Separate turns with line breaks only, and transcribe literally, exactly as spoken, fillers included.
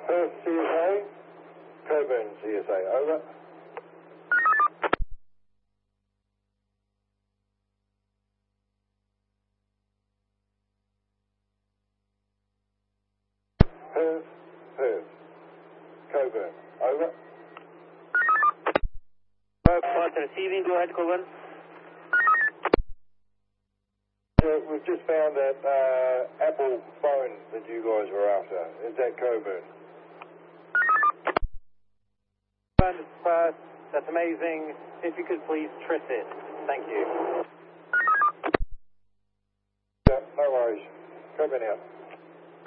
Perth C S A, Coburn C S A, over. Perth, Perth, Coburn, over.
Perth receiving, go ahead, Coburn.
Uh, we've just found that uh, Apple phone that you guys were after. Is that Coburn?
Perth, that's amazing. If you could please tris it. Thank you.
Yeah, no worries. Coburn out.